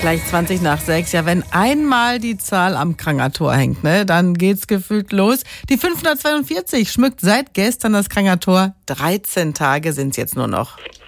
Gleich 20 nach 6. Ja, wenn einmal die Zahl am Krangertor hängt, ne, dann geht's gefühlt los. Die 542 schmückt seit gestern das Krangertor. 13 Tage sind's jetzt nur noch.